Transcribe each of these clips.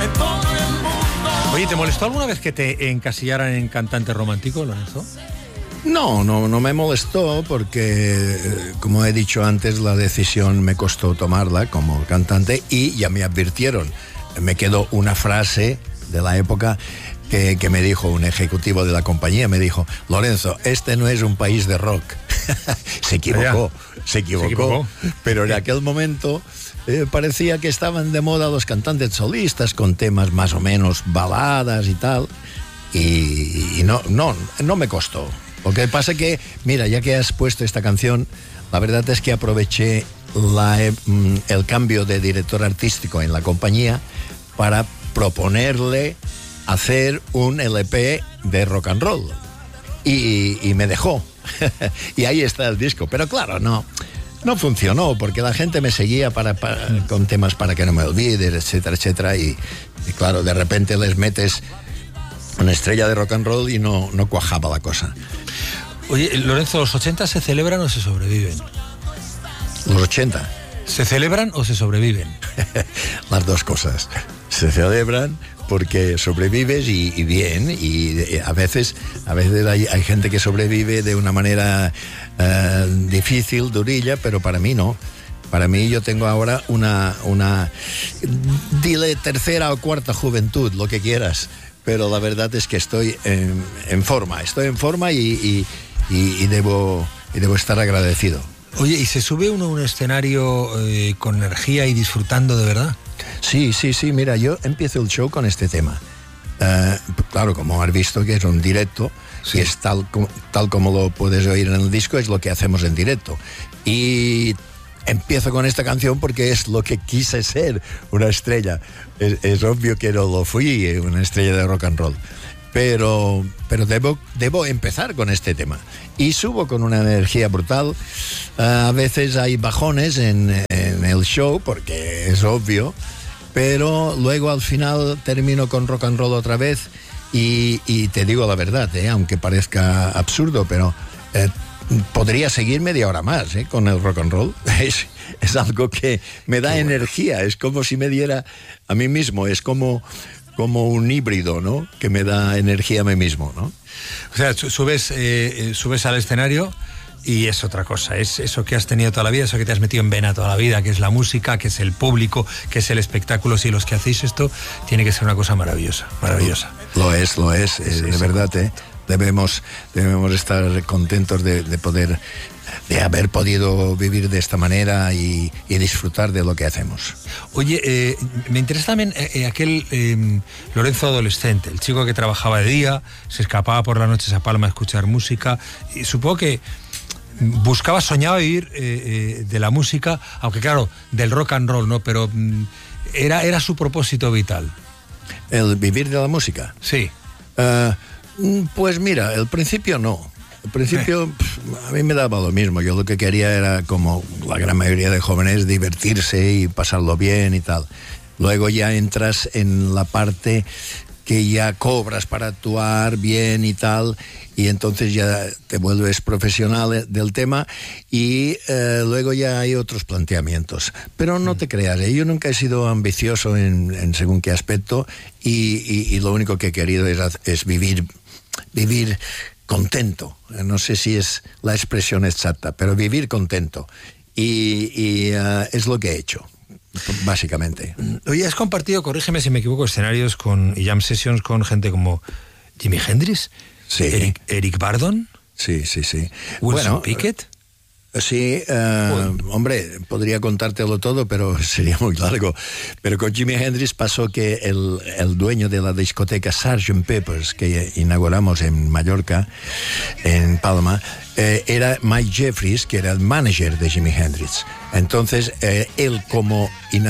Oye, ¿te molestó alguna vez que te encasillaran en cantante romántico, Lorenzo? No me molestó porque, como he dicho antes, la decisión me costó tomarla como cantante y ya me advirtieron. Me quedó una frase de la época que me dijo un ejecutivo de la compañía, me dijo: Lorenzo, este no es un país de rock. Se equivocó, pero en aquel momento parecía que estaban de moda los cantantes solistas con temas más o menos baladas y tal, y no me costó. Lo que pasa que, mira, ya que has puesto esta canción, la verdad es que aproveché el cambio de director artístico en la compañía para proponerle hacer un LP de rock and roll, y me dejó. Y ahí está el disco, pero claro, no funcionó porque la gente me seguía con temas para que no me olvides, etcétera, etcétera, y claro, de repente les metes una estrella de rock and roll y no cuajaba la cosa. Oye, Lorenzo, ¿los 80 se celebran o se sobreviven? Los 80 ¿se celebran o se sobreviven? Las dos cosas. Se celebran porque sobrevives y bien, y a veces hay gente que sobrevive de una manera difícil, durilla, pero para mí no. Para mí, yo tengo ahora una dile tercera o cuarta juventud, lo que quieras, pero la verdad es que estoy en forma y debo estar agradecido. Oye, ¿y se sube uno a un escenario con energía y disfrutando de verdad? Sí, mira, yo empiezo el show con este tema. Claro, como has visto que es un directo, sí. Y es tal como lo puedes oír en el disco, es lo que hacemos en directo. Y empiezo con esta canción porque es lo que quise ser, una estrella. Es obvio que no lo fui, una estrella de rock and roll. Pero debo empezar con este tema. Y subo con una energía brutal. A veces hay bajones en el show, porque es obvio, pero luego al final termino con rock and roll otra vez y te digo la verdad, aunque parezca absurdo, pero podría seguir media hora más con el rock and roll. Es algo que me da energía, es como si me diera a mí mismo, es como un híbrido, ¿no? Que me da energía a mí mismo, ¿no? O sea, subes al escenario y es otra cosa, es eso que has tenido toda la vida, eso que te has metido en vena toda la vida, que es la música, que es el público, que es el espectáculo. Si los que hacéis esto, tiene que ser una cosa maravillosa. Lo es, sí, de verdad, Debemos estar contentos de poder, de haber podido vivir de esta manera y disfrutar de lo que hacemos. Oye, me interesa también aquel Lorenzo adolescente, el chico que trabajaba de día, se escapaba por las noches a Palma a escuchar música, y supongo que soñaba vivir de la música, aunque claro, del rock and roll, ¿no? Pero era su propósito vital. ¿El vivir de la música? Sí. Pues mira, al principio no. Al principio a mí me daba lo mismo. Yo lo que quería era, como la gran mayoría de jóvenes, divertirse y pasarlo bien y tal. Luego ya entras en la parte que ya cobras para actuar bien y tal, y entonces ya te vuelves profesional del tema, y luego ya hay otros planteamientos. Pero no te creas, yo nunca he sido ambicioso en según qué aspecto, y lo único que he querido es vivir contento. No sé si es la expresión exacta, pero vivir contento, y es lo que he hecho, básicamente. Oye, has compartido, corrígeme si me equivoco, escenarios y jam sessions con gente como Jimi Hendrix, sí. Eric Burdon, sí. Wilson Pickett. Sí, hombre, podría contártelo todo, pero sería muy largo. Pero con Jimi Hendrix pasó que el dueño de la discoteca Sgt. Pepper's, que inauguramos en Mallorca, en Palma, era Mike Jeffries, que era el manager de Jimi Hendrix. Entonces, él como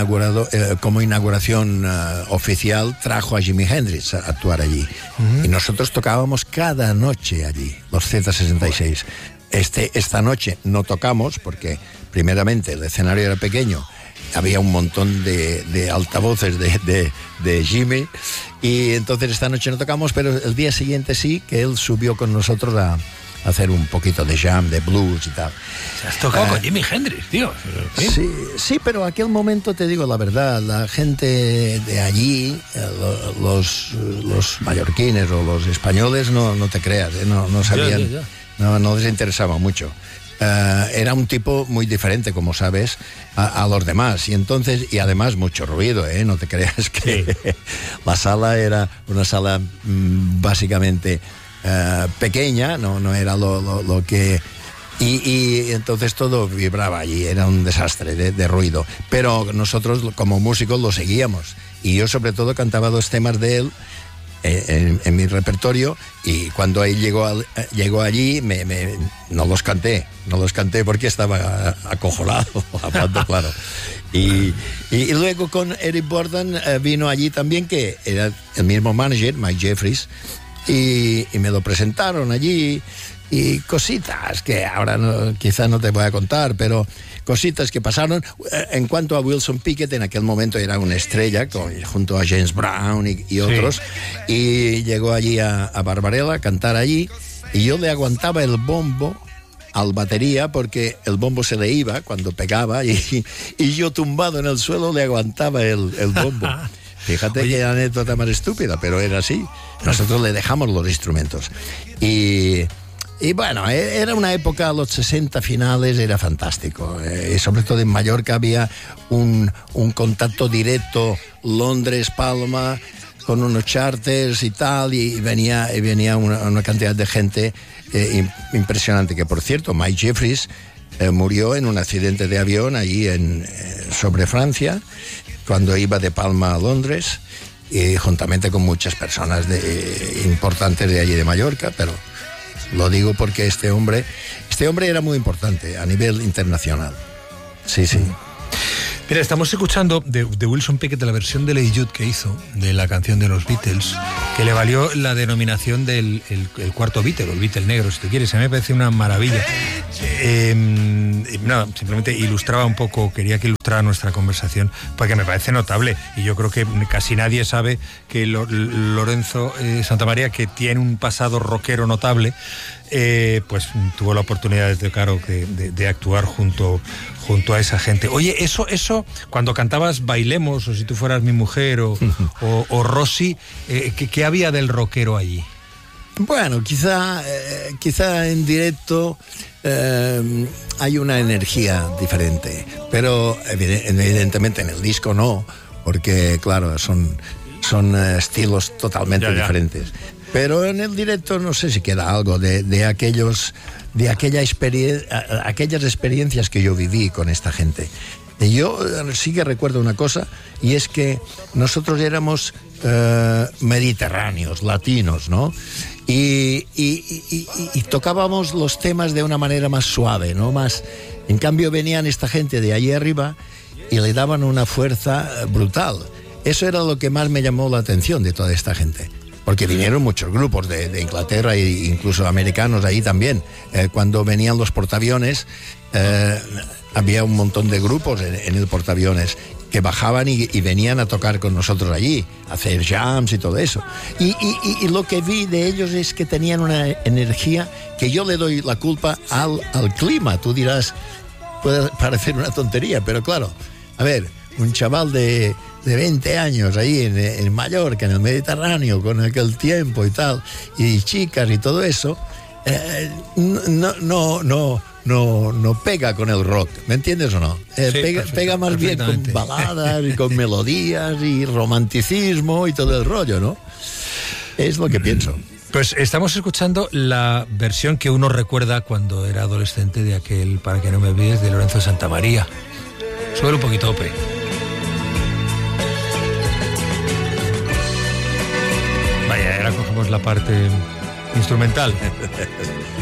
inauguración oficial trajo a Jimi Hendrix a actuar allí. Uh-huh. Y nosotros tocábamos cada noche allí, los Z66. Esta noche no tocamos porque, primeramente, el escenario era pequeño, había un montón de altavoces de Jimmy, y entonces esta noche no tocamos, pero el día siguiente sí, que él subió con nosotros hacer un poquito de jam, de blues y tal. Has tocado con Jimi Hendrix, tío. Sí, pero aquel momento, te digo la verdad, la gente de allí, los mallorquines o los españoles, no te creas, no sabían, no les interesaba mucho. Era un tipo muy diferente, como sabes, a los demás, y además mucho ruido, no te creas que la sala era una sala básicamente pequeña, no era lo que... Y entonces todo vibraba allí, era un desastre de ruido, pero nosotros como músicos lo seguíamos, y yo sobre todo cantaba 2 temas de él en mi repertorio, y cuando él llegó allí no los canté porque estaba acojonado, hablando claro. Y luego con Eric Burdon vino allí también, que era el mismo manager, Mike Jeffries, y me lo presentaron allí, y cositas que ahora quizás no te voy a contar, pero cositas que pasaron. En cuanto a Wilson Pickett, en aquel momento era una estrella junto a James Brown y otros, y llegó allí a Barbarella a cantar allí, y yo le aguantaba el bombo al batería porque el bombo se le iba cuando pegaba, y yo tumbado en el suelo le aguantaba el bombo. Fíjate qué anécdota más estúpida, pero era así. Nosotros le dejamos los instrumentos. Y bueno, era una época, los 60 finales, era fantástico. Y sobre todo en Mallorca había un contacto directo, Londres-Palma, con unos charters y tal, y venía una cantidad de gente impresionante. Que por cierto, Mike Jeffries murió en un accidente de avión allí sobre Francia, cuando iba de Palma a Londres, y juntamente con muchas personas importantes de allí de Mallorca, pero lo digo porque este hombre era muy importante a nivel internacional. Sí. Mira, estamos escuchando de Wilson Pickett la versión de Lady Jude que hizo de la canción de los Beatles, que le valió la denominación del el cuarto Beatle, o el Beatle negro, si tú quieres. A mí me parece una maravilla. Nada, simplemente ilustraba un poco, quería que ilustrara nuestra conversación, porque me parece notable, y yo creo que casi nadie sabe que Lorenzo Santamaría, que tiene un pasado rockero notable, pues tuvo la oportunidad de tocar o de actuar junto a esa gente. Oye, eso cuando cantabas Bailemos, o Si tú fueras mi mujer, o Rosy, ¿qué había del rockero allí? Bueno, quizá en directo hay una energía diferente, pero evidentemente en el disco no, porque claro, son estilos totalmente diferentes. Pero en el directo no sé si queda algo de aquellas experiencias que yo viví con esta gente. Y yo sí que recuerdo una cosa, y es que nosotros éramos mediterráneos, latinos, ¿no? Y tocábamos los temas de una manera más suave, ¿no? En cambio venían esta gente de allí arriba y le daban una fuerza brutal. Eso era lo que más me llamó la atención de toda esta gente. Porque vinieron muchos grupos de Inglaterra e incluso americanos ahí también. Cuando venían los portaaviones, había un montón de grupos en el portaaviones que bajaban y venían a tocar con nosotros allí, a hacer jams y todo eso. Y lo que vi de ellos es que tenían una energía que yo le doy la culpa al clima. Tú dirás, puede parecer una tontería, pero claro, a ver, un chaval de 20 años ahí en Mallorca, en el Mediterráneo, con aquel tiempo y tal, y chicas y todo eso, no pega con el rock, ¿me entiendes o no? Pega más bien con baladas y con melodías y romanticismo y todo el rollo, ¿no? Es lo que pienso. Pues estamos escuchando la versión que uno recuerda cuando era adolescente de aquel Para que no me olvides, de Lorenzo Santamaría. Sube un poquito, Ope. Vaya, ahora cogemos la parte instrumental.